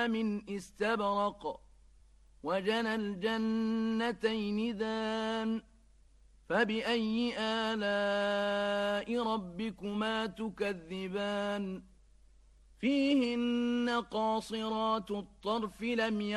من استبرق وجنى الجنتين دان فبأي آلاء ربكما تكذبان فيهن قاصرات الطرف لم